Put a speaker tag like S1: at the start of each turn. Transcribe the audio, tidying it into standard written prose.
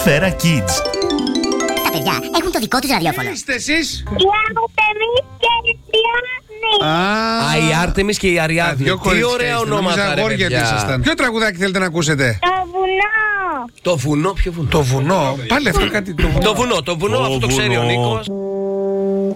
S1: Σφαίρα Kids.
S2: Τα παιδιά έχουν το δικό τους ραδιόφωνο.
S3: Είστε εσείς?
S4: Η Άρτεμις και η Αριάδνη.
S5: Α, η Άρτεμις και η Αριάδνη. Τι ωραία ονόματα, ρε παιδιά.
S3: Ποιο τραγουδάκι θέλετε να ακούσετε?
S4: Το βουνό.
S5: Το βουνό, ποιο βουνό?
S3: Το βουνό. Πάλι αυτό κάτι.
S5: Το βουνό, αυτό το ξέρει ο Νίκος.